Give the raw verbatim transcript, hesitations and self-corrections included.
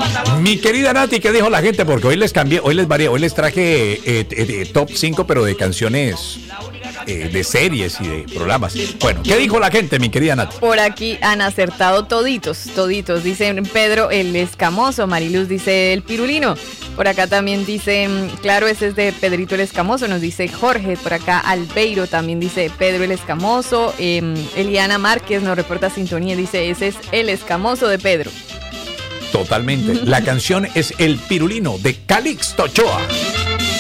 Mi querida Nati, ¿qué dijo la gente? Porque hoy les cambié, hoy les varié, hoy les traje eh, eh, eh, top cinco, pero de canciones eh, de series y de programas. Bueno, ¿qué dijo la gente, mi querida Nati? Por aquí han acertado toditos, toditos. Dicen Pedro el Escamoso, Mariluz dice el Pirulino. Por acá también dicen, claro, ese es de Pedrito el Escamoso, nos dice Jorge. Por acá Albeiro también dice Pedro el Escamoso. Eh, Eliana Márquez nos reporta sintonía, dice ese es el Escamoso de Pedro. Totalmente. La canción es El Pirulino de Calixto Ochoa.